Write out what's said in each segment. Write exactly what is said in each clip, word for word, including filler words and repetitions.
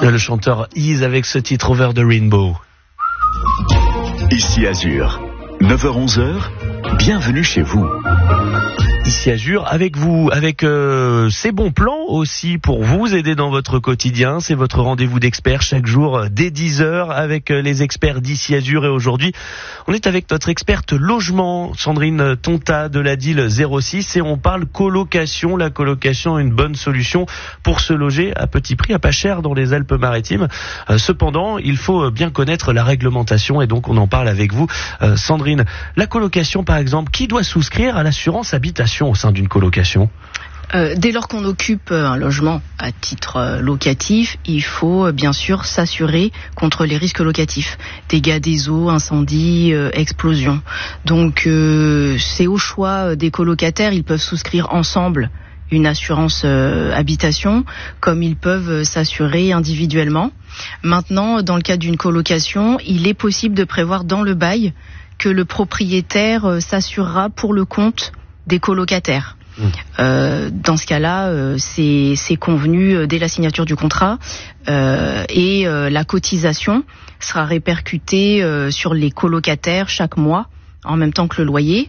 Le chanteur Ease avec ce titre Over the Rainbow. Ici Azur, neuf heures onze, bienvenue chez vous. Ici Azur, avec vous, avec euh, ces bons plans aussi pour vous aider dans votre quotidien. C'est votre rendez-vous d'experts chaque jour dès dix heures avec les experts d'Ici Azur. Et aujourd'hui, on est avec notre experte logement, Sandrine Tonta de la D I L zéro six, et on parle colocation. La colocation est une bonne solution pour se loger à petit prix, à pas cher dans les Alpes-Maritimes. Euh, cependant, il faut bien connaître la réglementation et donc on en parle avec vous. Euh, Sandrine, la colocation par exemple, qui doit souscrire à l'assurance habitation au sein d'une colocation ? Euh, dès lors qu'on occupe un logement à titre euh, locatif, il faut euh, bien sûr s'assurer contre les risques locatifs, dégâts des eaux, incendies, euh, explosions. Donc euh, c'est au choix des colocataires, ils peuvent souscrire ensemble une assurance euh, habitation, comme ils peuvent s'assurer individuellement. Maintenant, dans le cas d'une colocation, il est possible de prévoir dans le bail que le propriétaire euh, s'assurera pour le compte des colocataires. Mmh. Euh, dans ce cas-là, euh, c'est, c'est convenu euh, dès la signature du contrat euh, et euh, la cotisation sera répercutée euh, sur les colocataires chaque mois en même temps que le loyer.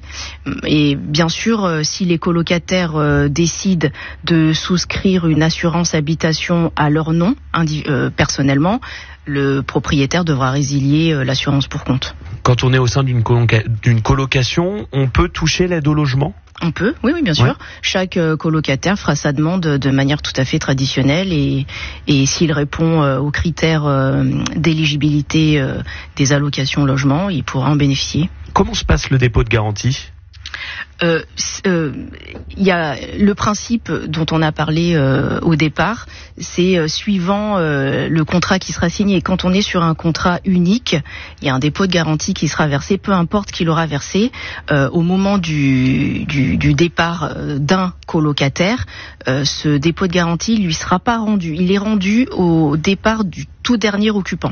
Et bien sûr, euh, si les colocataires euh, décident de souscrire une assurance habitation à leur nom, indi- euh, personnellement, le propriétaire devra résilier euh, l'assurance pour compte. Quand on est au sein d'une, coloca- d'une colocation, on peut toucher l'aide au logement ? On peut, oui, oui, bien sûr. Ouais. Chaque euh, colocataire fera sa demande de manière tout à fait traditionnelle et, et s'il répond euh, aux critères euh, d'éligibilité euh, des allocations logement, il pourra en bénéficier. Comment se passe le dépôt de garantie ? Euh, euh, y a le principe dont on a parlé euh, au départ, c'est euh, suivant euh, le contrat qui sera signé. Quand on est sur un contrat unique, il y a un dépôt de garantie qui sera versé, peu importe qui l'aura versé. Euh, au moment du, du, du départ euh, d'un colocataire, euh, ce dépôt de garantie lui sera pas rendu. Il est rendu au départ du tout dernier occupant.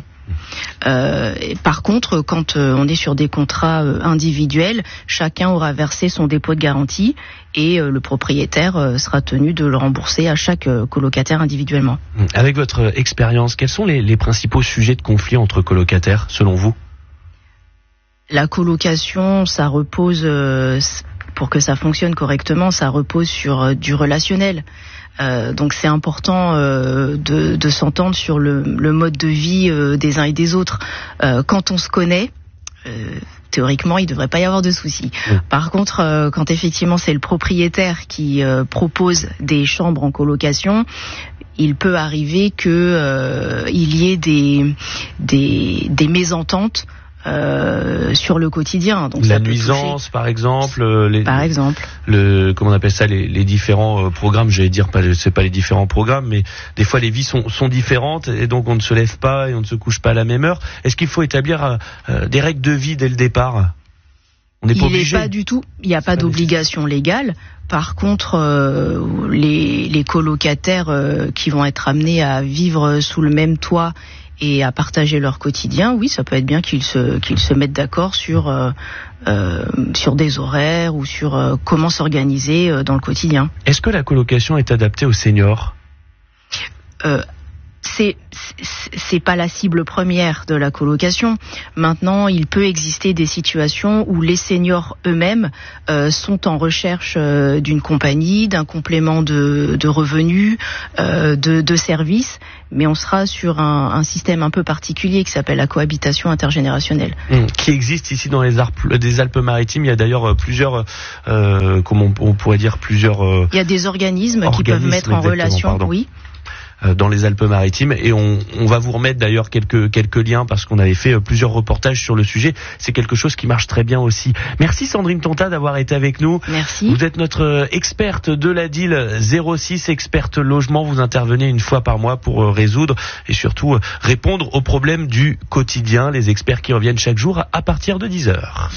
Euh, par contre, quand euh, on est sur des contrats euh, individuels, chacun aura versé son dépôt de garantie et euh, le propriétaire euh, sera tenu de le rembourser à chaque euh, colocataire individuellement. Avec votre expérience, quels sont les, les principaux sujets de conflit entre colocataires, selon vous ? La colocation, ça repose, euh, pour que ça fonctionne correctement, ça repose sur euh, du relationnel. Euh, donc c'est important euh, de, de s'entendre sur le, le mode de vie euh, des uns et des autres. Euh, quand on se connaît, euh, théoriquement, il ne devrait pas y avoir de soucis. Mmh. Par contre, euh, quand effectivement c'est le propriétaire qui euh, propose des chambres en colocation, il peut arriver que euh, il y ait des, des, des mésententes Euh, sur le quotidien. Donc la ça peut nuisance, toucher. par exemple, les, par exemple, le comment on appelle ça, les, les différents euh, programmes. J'allais dire pas, c'est pas les différents programmes, mais des fois les vies sont, sont différentes et donc on ne se lève pas et on ne se couche pas à la même heure. Est-ce qu'il faut établir euh, des règles de vie dès le départ ? On n'est pas obligé. Il n'est pas du tout. Il n'y a pas, pas d'obligation légale. Par contre, euh, les, les colocataires euh, qui vont être amenés à vivre sous le même toit et à partager leur quotidien, oui, ça peut être bien qu'ils se, qu'ils se mettent d'accord sur, euh, euh, sur des horaires ou sur euh, comment s'organiser euh, dans le quotidien. Est-ce que la colocation est adaptée aux seniors ? euh, c'est, c'est, c'est pas la cible première de la colocation. Maintenant, il peut exister des situations où les seniors eux-mêmes euh, sont en recherche euh, d'une compagnie, d'un complément de, de revenus, euh, de, de services, mais on sera sur un, un système un peu particulier qui s'appelle la cohabitation intergénérationnelle. Mmh, qui existe ici dans les Alpes, des Alpes-Maritimes. Il y a d'ailleurs plusieurs, euh, comment on pourrait dire, plusieurs... Euh, Il y a des organismes, organismes qui peuvent mettre en relation, pardon. oui. Dans les Alpes-Maritimes et on, on va vous remettre d'ailleurs quelques quelques liens parce qu'on avait fait plusieurs reportages sur le sujet. C'est quelque chose qui marche très bien aussi. Merci Sandrine Tonta d'avoir été avec nous. Merci. Vous êtes notre experte de la D I L zéro six, experte logement. Vous intervenez une fois par mois pour résoudre et surtout répondre aux problèmes du quotidien. Les experts qui reviennent chaque jour à partir de dix heures.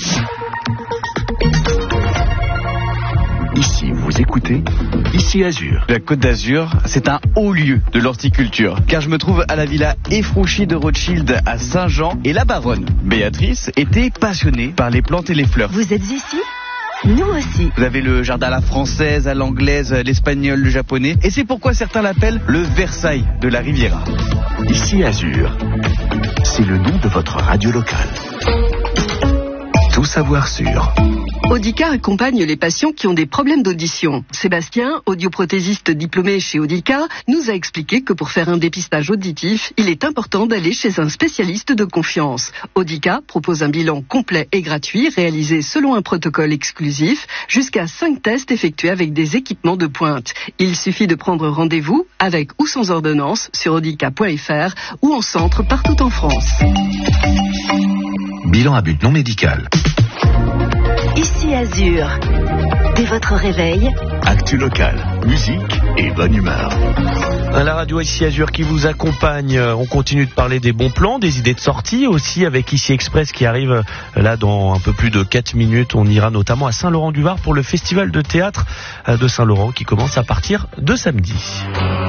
Ici, vous écoutez Ici Azur. La Côte d'Azur, c'est un haut lieu de l'horticulture, car je me trouve à la villa Effrouchie de Rothschild à Saint-Jean et la baronne, Béatrice, était passionnée par les plantes et les fleurs. Vous êtes ici ? Nous aussi. Vous avez le jardin à la française, à l'anglaise, l'espagnol, le japonais. Et c'est pourquoi certains l'appellent le Versailles de la Riviera. Ici Azur, c'est le nom de votre radio locale. Tout savoir sur. Audica accompagne les patients qui ont des problèmes d'audition. Sébastien, audioprothésiste diplômé chez Audica, nous a expliqué que pour faire un dépistage auditif, il est important d'aller chez un spécialiste de confiance. Audica propose un bilan complet et gratuit réalisé selon un protocole exclusif, jusqu'à cinq tests effectués avec des équipements de pointe. Il suffit de prendre rendez-vous avec ou sans ordonnance sur audica point f r ou en centre partout en France. Bilan à but non médical. Ici Azur. Dès votre réveil, Actu local, musique et bonne humeur. À la radio Ici Azur qui vous accompagne, on continue de parler des bons plans, des idées de sortie aussi avec Ici Express qui arrive là dans un peu plus de quatre minutes. On ira notamment à Saint-Laurent-du-Var pour le festival de théâtre de Saint-Laurent qui commence à partir de samedi.